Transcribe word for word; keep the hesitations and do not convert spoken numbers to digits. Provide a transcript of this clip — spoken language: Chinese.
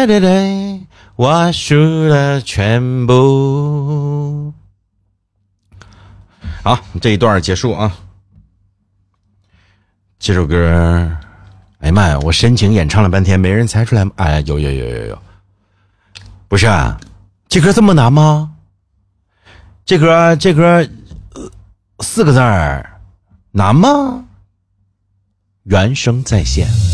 对对，我输了全部。好，这一段结束啊。这首歌，哎呀妈呀，我深情演唱了半天，没人猜出来吗？哎，有有有有有，不是啊，这歌这么难吗？这歌这歌、呃、四个字儿难吗？原声再现。